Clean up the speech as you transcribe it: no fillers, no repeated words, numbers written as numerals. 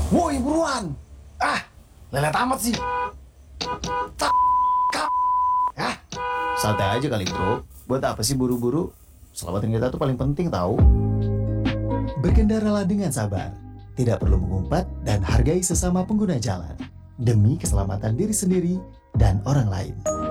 Woi buruan. Ah, lelet amat sih. Ah, Santai aja kali bro. Buat apa sih buru-buru? Selamatin kita tuh paling penting tahu. Berkendaralah dengan sabar. Tidak perlu mengumpat dan hargai sesama pengguna jalan. Demi keselamatan diri sendiri dan orang lain.